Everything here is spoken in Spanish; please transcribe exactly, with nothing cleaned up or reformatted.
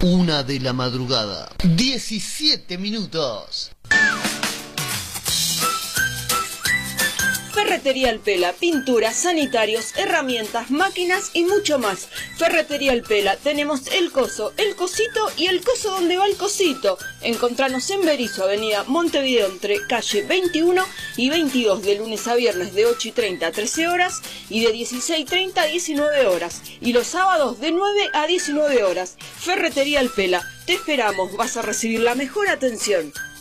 Una de la madrugada. diecisiete minutos. Ferretería El Pela, pinturas, sanitarios, herramientas, máquinas y mucho más. Ferretería El Pela, tenemos el coso, el cosito y el coso donde va el cosito. Encontranos en Berisso, avenida Montevideo, entre calle veintiuno y veintidós, de lunes a viernes de ocho y treinta a trece horas y de dieciséis y treinta a diecinueve horas. Y los sábados de nueve a diecinueve horas. Ferretería El Pela, te esperamos, vas a recibir la mejor atención.